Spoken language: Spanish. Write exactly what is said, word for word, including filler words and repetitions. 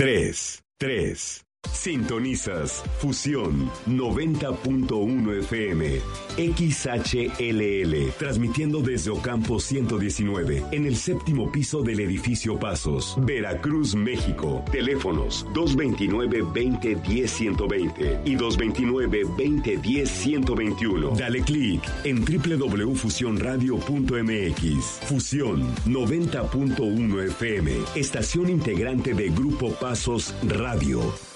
tres, tres. Sintonizas Fusión noventa punto uno F M, X H L L, transmitiendo desde Ocampo ciento diecinueve, en el séptimo piso del edificio Pasos, Veracruz, México. Teléfonos dos veintinueve, veinte, diez, ciento veinte y dos veintinueve, veinte, diez, ciento veintiuno. Dale clic en doble u doble u doble u punto fusión radio punto m x. Fusión noventa punto uno F M, estación integrante de Grupo Pasos Radio.